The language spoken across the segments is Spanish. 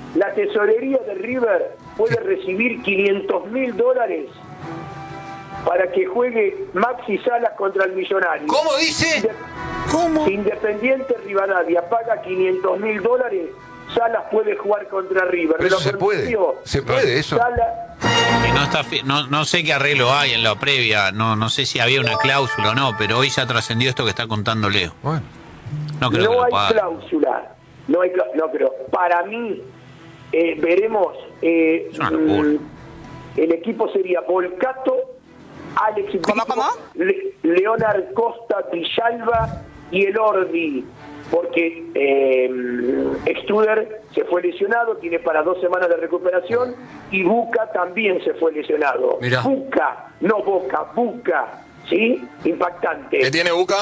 la tesorería de River puede recibir $500.000 para que juegue Maxi Salas contra el Millonario. ¿Cómo dice? ¿Cómo? Independiente Rivadavia paga $500.000, Salas puede jugar contra River. Pero se puede. Se puede eso. No sé qué arreglo hay en la previa, no sé si había una cláusula o no, pero hoy ya trascendió esto que está contando Leo. Bueno. No creo que no lo hay pague. cláusula. No, pero para mí, veremos. Es una locura. El equipo sería Volcato, Alex ¿Cómo? Leonard Costa, Villalba y el Ordi, porque Studer se fue lesionado, tiene para 2 semanas de recuperación, y Buca también se fue lesionado. Mirá. Buca, no Boca, Buca, ¿sí? Impactante. ¿Qué tiene Buca?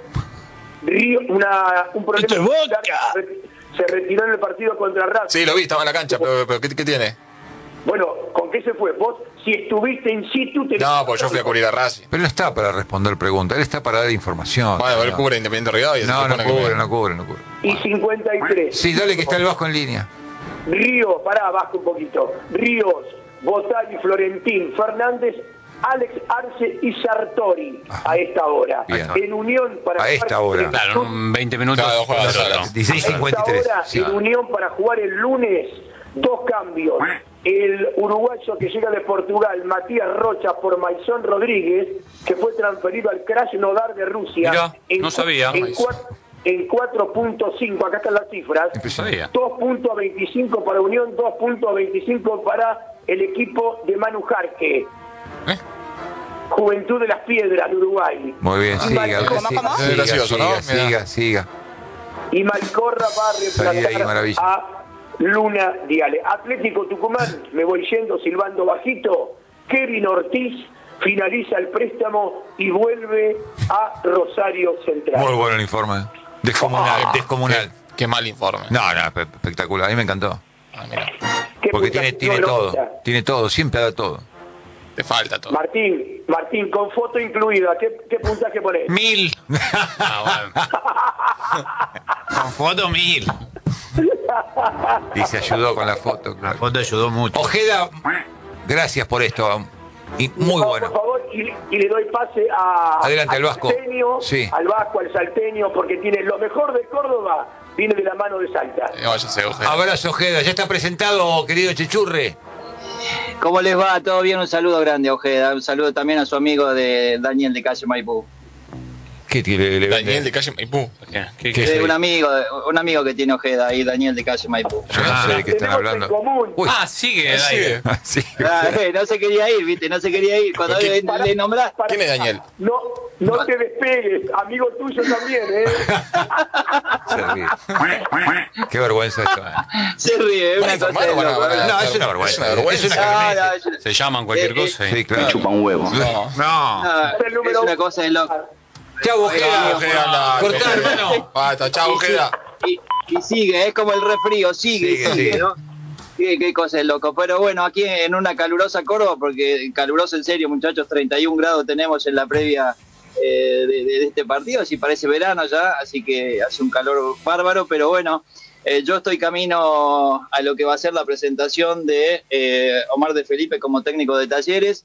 Río, un problema. ¡Esto es Boca! Se retiró en el partido contra Racing. Sí, lo vi, estaba en la cancha, pero ¿qué tiene? Bueno, ¿con qué se fue? Vos, si estuviste in situ... No, pues yo fui a cubrir a Racing. Pero no está para responder preguntas, él está para dar información. Bueno, él cubre Independiente Rivadavia. No cubre. Y 53. Sí, dale que está el Vasco en línea. Ríos, Vasco un poquito. Ríos, Botali, Florentín, Fernández, Alex Arce y Sartori a esta hora. Bien. En Unión para A esta hora. Claro, en 20 minutos. Claro, juega otro. Salas. 16:53. Ahora, Sí. en Unión para jugar el lunes, 2 cambios. El uruguayo que llega de Portugal, Matías Rocha, por Maisón Rodríguez, que fue transferido al Krasnodar de Rusia. Mirá, no sabía. En 4.5, acá están las cifras. Sabía. 2.25 para Unión, 2.25 para el equipo de Manu Jarque. Juventud de las Piedras de Uruguay. Muy bien, siga. ¿Cómo? Es gracioso, ¿no? Siga. Y Malcorra va a Salí de ahí, reemplazar maravilla. a Luna Diale. Atlético Tucumán, me voy yendo silbando bajito. Kevin Ortiz finaliza el préstamo y vuelve a Rosario Central. Muy bueno el informe. Descomunal. Qué mal informe. No, espectacular. A mí me encantó. Ah, mira, ¿Qué Porque puntaje tiene todo. nota? Tiene todo, siempre da todo. te falta todo. Martín, con foto incluida, ¿qué puntaje ponés? 1000. Con foto 1000. Y se ayudó con la foto, La claro. foto ayudó mucho. Ojeda, gracias por esto. Y muy No, bueno. Por favor, y le doy pase Adelante, al Vasco. Salteño, Sí. al Vasco, al Salteño, porque tiene lo mejor de Córdoba, viene de la mano de Salta. Váyase, Ojeda. Abrazo, Ojeda. Ya está presentado, querido Chichurre. ¿Cómo les va? ¿Todo bien? Un saludo grande a Ojeda. Un saludo también a su amigo de Daniel de Calle Maipú. ¿Qué tiene? Daniel de Calle Maipú. ¿Qué ¿Qué? Un amigo que tiene Ojeda ahí, Daniel de Calle Maipú. Yo no sé de qué están Tenemos hablando. en común. Uy. sigue. Sigue. Sí. No se quería ir, ¿viste? No se quería ir. Cuando le nombrás... ¿Quién es Daniel? No te despegues, amigo tuyo también, ¿eh? Se ríe. Qué vergüenza esto. Se ríe, es una cosa de loco. No, es una vergüenza. Es una vergüenza. Es una kermés. Se llaman cualquier cosa. Sí, claro. Chupa un huevo. No. No. Es una cosa de loco. Chau, Ojeda. Ojeda, anda. Cortá, hermano. Basta, chao, Ojeda. Y sigue, es como el refrío, sigue, ¿no? Qué cosa de loco. Pero bueno, aquí en una calurosa Córdoba, porque caluroso en serio, muchachos, 31 grados tenemos en la previa de este partido, si parece verano ya, así que hace un calor bárbaro, pero bueno, yo estoy camino a lo que va a ser la presentación de Omar de Felipe como técnico de Talleres.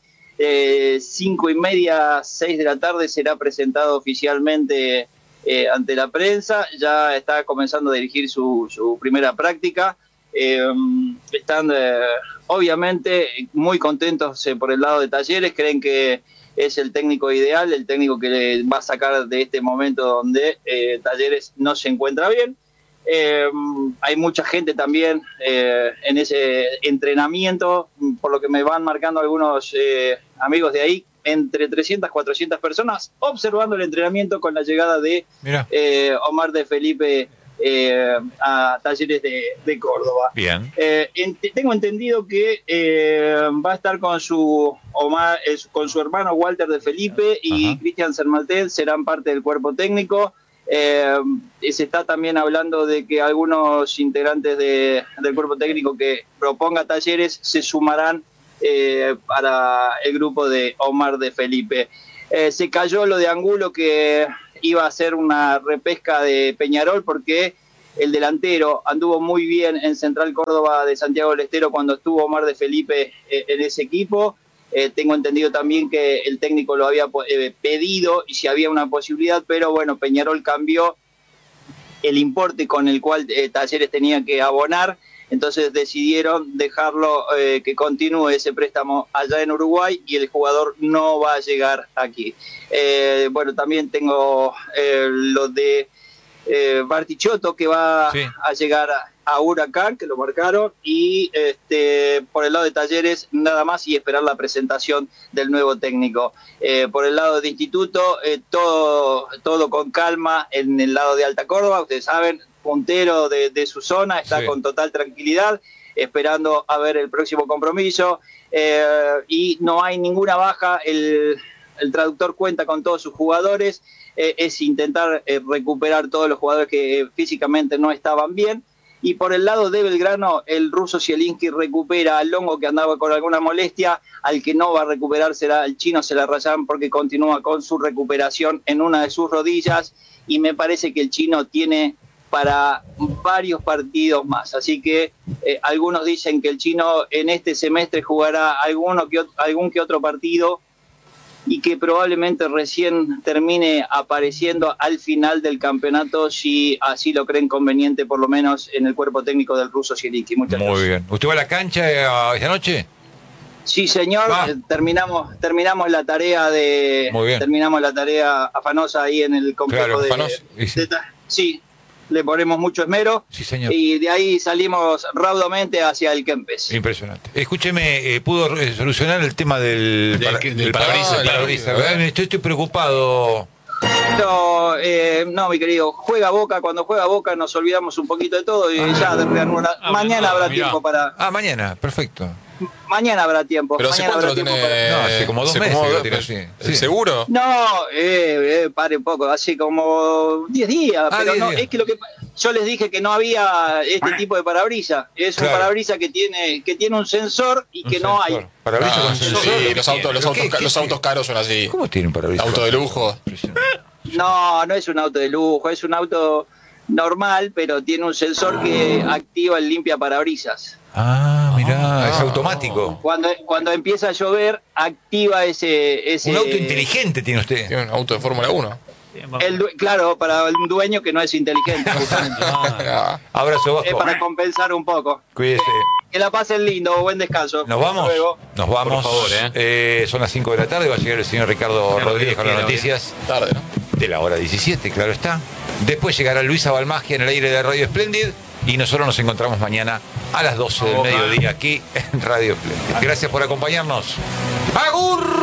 5:30, 6 de la tarde será presentado oficialmente ante la prensa. Ya está comenzando a dirigir su primera práctica. Están obviamente muy contentos por el lado de Talleres, creen que es el técnico ideal, el técnico que le va a sacar de este momento donde Talleres no se encuentra bien. Hay mucha gente también en ese entrenamiento, por lo que me van marcando algunos amigos de ahí, entre 300 y 400 personas observando el entrenamiento con la llegada de Omar de Felipe a Talleres de Córdoba. Bien. Tengo entendido que va a estar con su hermano Walter de Felipe y Cristian Sermatel serán parte del cuerpo técnico. Se está también hablando de que algunos integrantes del cuerpo técnico que proponga Talleres se sumarán para el grupo de Omar de Felipe. Se cayó lo de Angulo, que iba a ser una repesca de Peñarol porque el delantero, anduvo muy bien en Central Córdoba de Santiago del Estero cuando estuvo Omar de Felipe en ese equipo. Tengo entendido también que el técnico lo había pedido y si había una posibilidad, pero bueno, Peñarol cambió el importe con el cual Talleres tenía que abonar, entonces decidieron dejarlo que continúe ese préstamo allá en Uruguay y el jugador no va a llegar aquí. Bueno, también tengo lo de Bartichotto, que va a llegar a Huracán, que lo marcaron, y por el lado de Talleres nada más y esperar la presentación del nuevo técnico. Por el lado de Instituto, todo con calma en el lado de Alta Córdoba, ustedes saben, puntero de su zona, está con total tranquilidad, esperando a ver el próximo compromiso, y no hay ninguna baja, el traductor cuenta con todos sus jugadores, es intentar recuperar todos los jugadores que físicamente no estaban bien. Y por el lado de Belgrano, el ruso Zielinski recupera al Longo, que andaba con alguna molestia. Al que no va a recuperar será el chino Celarrayán, porque continúa con su recuperación en una de sus rodillas. Y me parece que el chino tiene para varios partidos más. Así que algunos dicen que el chino en este semestre jugará algún que otro partido y que probablemente recién termine apareciendo al final del campeonato, si así lo creen conveniente, por lo menos en el cuerpo técnico del ruso Zielinski. Muchas gracias. Muy bien. ¿Usted va a la cancha esta noche? Sí, señor. Terminamos la tarea terminamos la tarea afanosa ahí en el complejo sí, le ponemos mucho esmero. Sí, señor. Y de ahí salimos raudamente hacia el Kempes. Impresionante. Escúcheme, ¿pudo solucionar el tema del parabrisas? Estoy preocupado. No, mi querido, juega Boca. Cuando juega Boca nos olvidamos un poquito de todo y ya mañana habrá tiempo para... Mañana, perfecto. Mañana habrá tiempo. ¿Pero hace cuánto lo tiene? No, hace como 2 meses lo tiene así. Sí. ¿Seguro? No, pare un poco, hace como 10 días. Pero 10 no, días. es que yo les dije que no había este tipo de parabrisa. Es un parabrisa que tiene un sensor y que no hay. Parabrisas con Sí, sensor. los autos caros son así. ¿Cómo tiene un parabrisas? Auto de lujo. No es un auto de lujo, es un auto normal, pero tiene un sensor que activa el limpia parabrisas. Mirá, es automático. Cuando empieza a llover, activa ese... Un auto inteligente tiene usted. Tiene un auto de Fórmula 1. Claro, para un dueño que no es inteligente, justamente. Abrazo, Vasco. Es para compensar un poco. Cuídese. Que la pasen lindo, buen descanso. ¿Nos vamos? Hasta luego. Nos vamos. Por favor, son las 5 de la tarde, va a llegar el señor Ricardo Rodríguez con las noticias Tarde, ¿no? de la hora 17, claro está. Después llegará Luisa Balmagia en el aire de Radio Splendid y nosotros nos encontramos mañana a las 12 del mediodía aquí en Radio Splendid. Gracias por acompañarnos. ¡Agur!